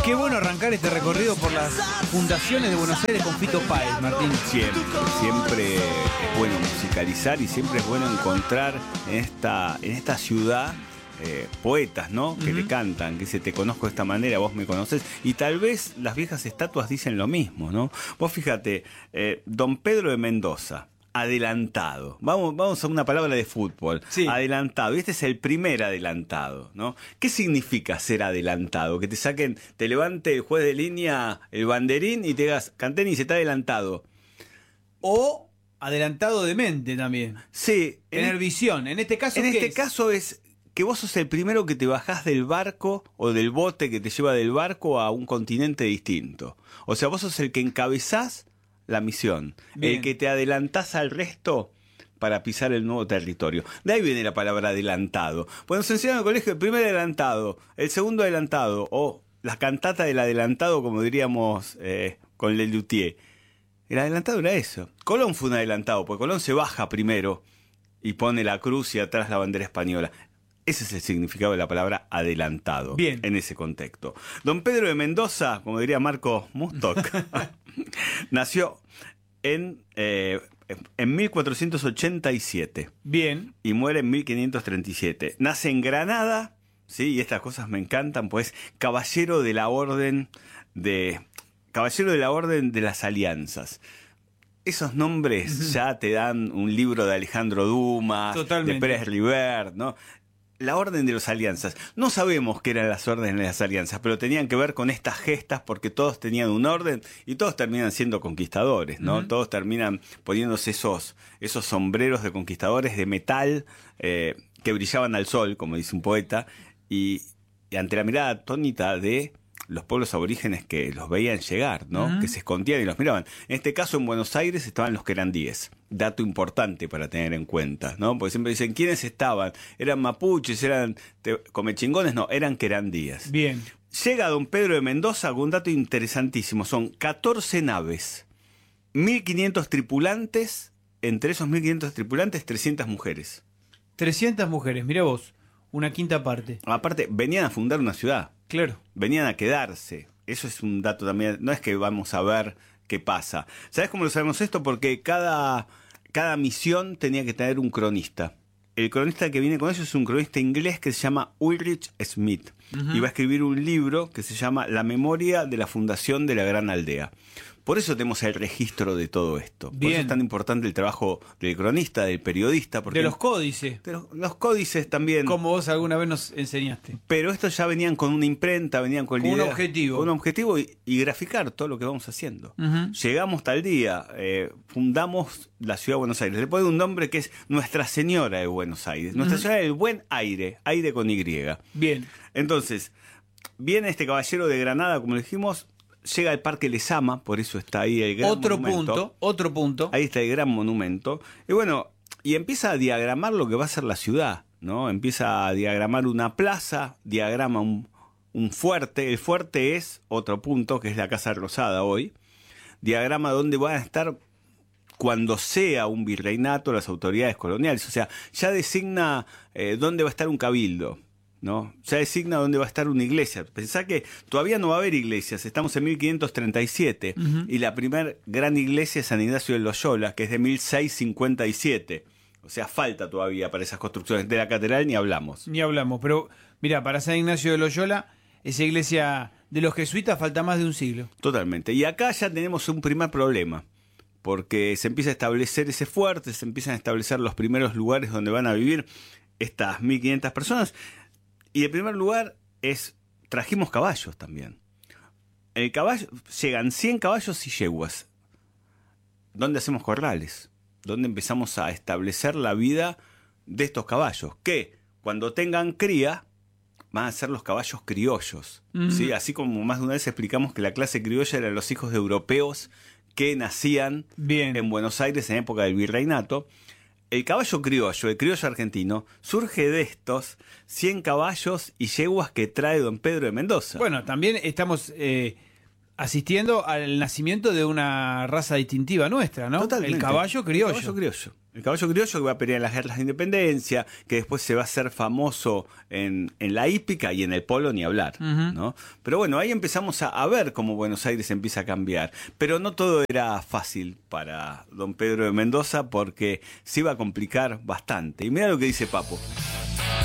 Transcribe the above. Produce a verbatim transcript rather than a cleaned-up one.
Qué bueno arrancar este recorrido por las fundaciones de Buenos Aires con Fito Páez, Martín. Siempre, siempre es bueno musicalizar y siempre es bueno encontrar en esta, en esta ciudad eh, poetas, ¿no? Que uh-huh. le cantan, que dice, te conozco de esta manera, vos me conocés. Y tal vez las viejas estatuas dicen lo mismo, ¿no? Vos fíjate, eh, Don Pedro de Mendoza. Adelantado. Vamos, vamos a una palabra de fútbol. Sí. Adelantado. Y este es el primer adelantado, ¿no? ¿Qué significa ser adelantado? Que te saquen, te levante el juez de línea el banderín y te digas, Canteni se está adelantado. O adelantado de mente también. Sí. Tener en, visión. En este caso, En ¿qué este es? caso es que vos sos el primero que te bajás del barco o del bote que te lleva del barco a un continente distinto. O sea, vos sos el que encabezás la misión, Bien. El que te adelantás al resto para pisar el nuevo territorio. De ahí viene la palabra adelantado. Pues nos enseñan en el colegio el primer adelantado, el segundo adelantado, o la cantata del adelantado, como diríamos eh, con Lelutier. El adelantado era eso. Colón fue un adelantado, porque Colón se baja primero y pone la cruz y atrás la bandera española. Ese es el significado de la palabra adelantado. Bien. En ese contexto. Don Pedro de Mendoza, como diría Marco Mustok, nació en, eh, en mil cuatrocientos ochenta y siete. Bien. Y muere en mil quinientos treinta y siete. Nace en Granada, ¿sí? Y estas cosas me encantan, pues caballero de la orden de caballero de la orden de las alianzas. Esos nombres uh-huh. ya te dan un libro de Alejandro Dumas, Totalmente. de Pérez Rivert, ¿no? La orden de las alianzas. No sabemos qué eran las órdenes de las alianzas, pero tenían que ver con estas gestas porque todos tenían un orden y todos terminan siendo conquistadores, ¿no? Uh-huh. Todos terminan poniéndose esos, esos sombreros de conquistadores de metal eh, que brillaban al sol, como dice un poeta, y, y ante la mirada atónita de los pueblos aborígenes que los veían llegar, ¿no? Uh-huh. Que se escondían y los miraban. En este caso, en Buenos Aires estaban los querandíes. Dato importante para tener en cuenta, ¿no? Porque siempre dicen, ¿quiénes estaban? ¿Eran mapuches? ¿Eran te, comechingones? No, eran querandíes. Bien. Llega don Pedro de Mendoza con un dato interesantísimo. Son catorce naves, mil quinientos tripulantes, entre esos mil quinientos tripulantes, trescientas mujeres. trescientas mujeres, mira vos, una quinta parte. Aparte, venían a fundar una ciudad. Claro. Venían a quedarse. Eso es un dato también. No es que vamos a ver qué pasa. ¿Sabes cómo lo sabemos esto? Porque cada, cada misión tenía que tener un cronista. El cronista que viene con ellos es un cronista inglés que se llama Ulrich Smith. Uh-huh. Y va a escribir un libro que se llama La memoria de la fundación de la gran aldea. Por eso tenemos el registro de todo esto. Por Bien. eso es tan importante el trabajo del cronista, del periodista. Porque de los códices. De los, los códices también. Como vos alguna vez nos enseñaste. Pero estos ya venían con una imprenta, venían con, con idea, un objetivo. Con un objetivo y, y graficar todo lo que vamos haciendo. Uh-huh. Llegamos tal día, eh, fundamos la ciudad de Buenos Aires. Le pone un nombre que es Nuestra Señora de Buenos Aires. Nuestra uh-huh. Señora del Buen Aire, aire con Y. Bien. Entonces, viene este caballero de Granada, como dijimos. Llega al Parque Lezama, por eso está ahí el gran otro monumento. punto, otro punto. Ahí está el gran monumento. Y bueno, y empieza a diagramar lo que va a ser la ciudad, ¿no? Empieza a diagramar una plaza, diagrama un, un fuerte. El fuerte es otro punto, que es la Casa Rosada hoy. Diagrama dónde van a estar cuando sea un virreinato las autoridades coloniales. O sea, ya designa eh, dónde va a estar un cabildo, ¿no? Ya designa dónde va a estar una iglesia. Pensá que todavía no va a haber iglesias. Estamos en mil quinientos treinta y siete uh-huh. y la primer gran iglesia es San Ignacio de Loyola, que es de mil seiscientos cincuenta y siete. O sea, falta todavía para esas construcciones. De la catedral ni hablamos. Ni hablamos, pero mira, para San Ignacio de Loyola, esa iglesia de los jesuitas falta más de un siglo. Totalmente. Y acá ya tenemos un primer problema, porque se empieza a establecer ese fuerte, se empiezan a establecer los primeros lugares donde van a vivir estas mil quinientas personas. Y el primer lugar es, trajimos caballos también. El caballo, llegan cien caballos y yeguas. ¿Dónde hacemos corrales? ¿Dónde empezamos a establecer la vida de estos caballos? Que cuando tengan cría, van a ser los caballos criollos. Mm. ¿Sí? Así como más de una vez explicamos que la clase criolla eran los hijos de europeos que nacían Bien. en Buenos Aires en época del virreinato. El caballo criollo, el criollo argentino, surge de estos cien caballos y yeguas que trae don Pedro de Mendoza. Bueno, también estamos eh, asistiendo al nacimiento de una raza distintiva nuestra, ¿no? Totalmente. El caballo criollo. El caballo criollo. El caballo criollo que va a pelear en las guerras de independencia, que después se va a hacer famoso en, en la hípica y en el polo ni hablar, Uh-huh. ¿no? Pero bueno, ahí empezamos a, a ver cómo Buenos Aires empieza a cambiar. Pero no todo era fácil para don Pedro de Mendoza porque se iba a complicar bastante. Y mira lo que dice Papo.